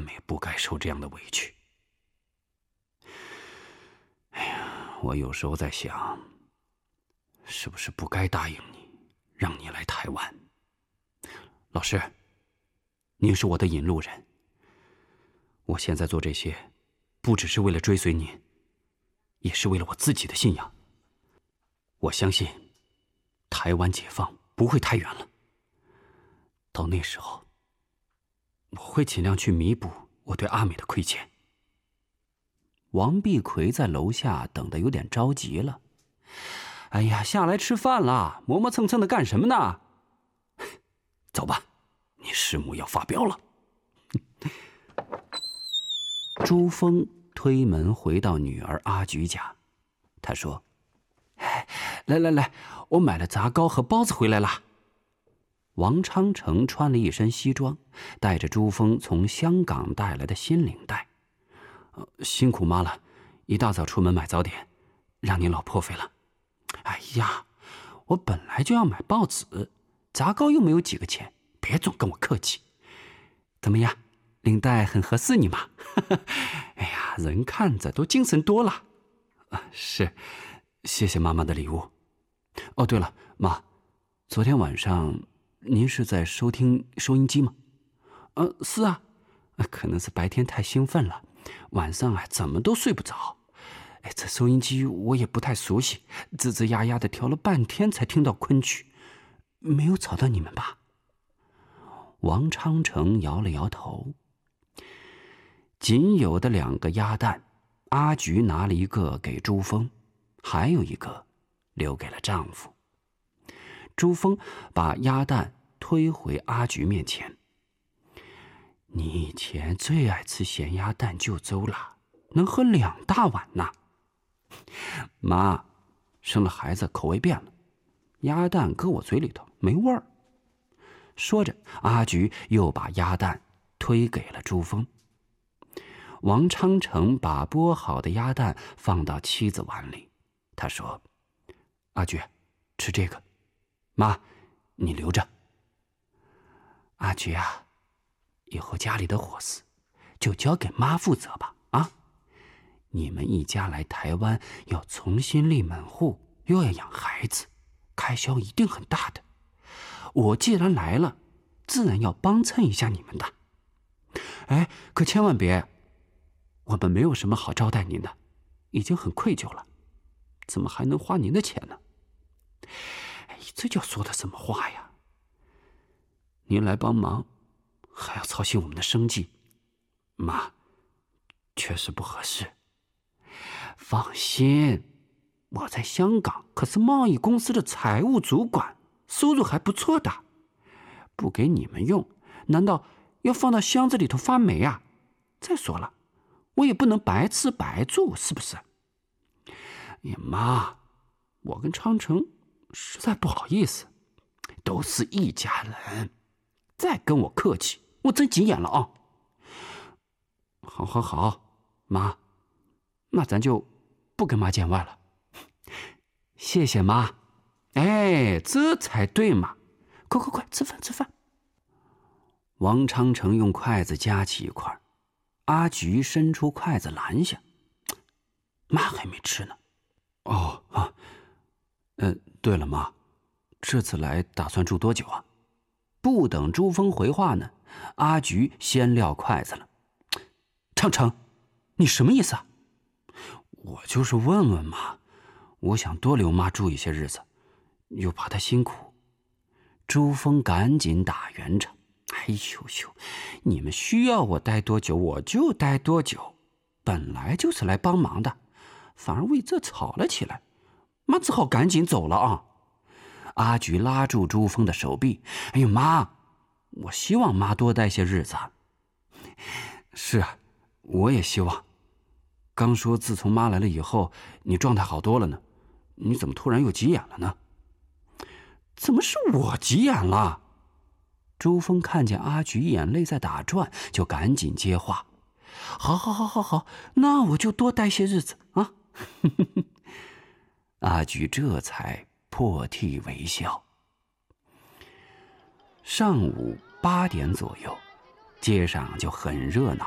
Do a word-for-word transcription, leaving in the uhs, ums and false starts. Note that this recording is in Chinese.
们也不该受这样的委屈。哎呀，我有时候在想，是不是不该答应你，让你来台湾？老师，您是我的引路人，我现在做这些，不只是为了追随您，也是为了我自己的信仰。我相信，台湾解放不会太远了。到那时候，我会尽量去弥补我对阿美的亏欠。王碧奎在楼下等得有点着急了。哎呀，下来吃饭了，磨磨蹭蹭的干什么呢？走吧，你师母要发飙了。朱峰推门回到女儿阿菊家，他说：“来来来，我买了杂糕和包子回来了。”王昌成穿了一身西装，带着朱峰从香港带来的新领带。呃、辛苦妈了，一大早出门买早点，让您老破费了。哎呀，我本来就要买报纸，杂糕又没有几个钱，别总跟我客气。怎么样，领带很合适你吗？哎呀，人看着都精神多了。啊，是，谢谢妈妈的礼物。哦，对了，妈，昨天晚上您是在收听收音机吗？呃，是啊，可能是白天太兴奋了，晚上啊怎么都睡不着。哎，这收音机我也不太熟悉，吱吱呀呀的调了半天才听到昆曲，没有吵到你们吧？王昌成摇了摇头。仅有的两个鸭蛋，阿菊拿了一个给朱峰，还有一个留给了丈夫。朱峰把鸭蛋推回阿菊面前。你以前最爱吃咸鸭蛋就粥了，能喝两大碗呢。妈，生了孩子口味变了，鸭蛋搁我嘴里头没味儿。说着，阿菊又把鸭蛋推给了朱峰。王昌成把剥好的鸭蛋放到妻子碗里，他说：“阿菊，吃这个。妈，你留着。阿菊啊，以后家里的伙食就交给妈负责吧。啊，你们一家来台湾要重新立门户，又要养孩子，开销一定很大的。我既然来了，自然要帮衬一下你们的。哎，可千万别，我们没有什么好招待您的，已经很愧疚了，怎么还能花您的钱呢？哎，这叫说的什么话呀？您来帮忙，还要操心我们的生计，妈，确实不合适。放心，我在香港可是贸易公司的财务主管，收入还不错的。不给你们用，难道要放到箱子里头发霉啊？再说了，我也不能白吃白住，是不是？哎呀，妈，我跟昌成实在不好意思，都是一家人，再跟我客气，我真急眼了啊！好好好，妈，那咱就不跟妈见外了。谢谢妈，哎，这才对嘛！快快快，吃饭吃饭。王昌成用筷子夹起一块，阿菊伸出筷子拦下。妈还没吃呢。哦啊，呃，对了，妈，这次来打算住多久啊？不等朱峰回话呢，阿菊先撂筷子了。昌成，你什么意思啊？我就是问问嘛，我想多留妈住一些日子，又怕她辛苦。朱峰赶紧打圆场。哎呦呦，你们需要我待多久我就待多久，本来就是来帮忙的，反而为这吵了起来，妈只好赶紧走了啊。阿菊拉住朱峰的手臂，哎呦妈，我希望妈多待些日子。是啊，我也希望。刚说自从妈来了以后，你状态好多了呢，你怎么突然又急眼了呢？怎么是我急眼了？朱峰看见阿菊眼泪在打转，就赶紧接话：“好好好好好，那我就多待些日子啊。”阿菊这才破涕为笑。上午八点左右，街上就很热闹。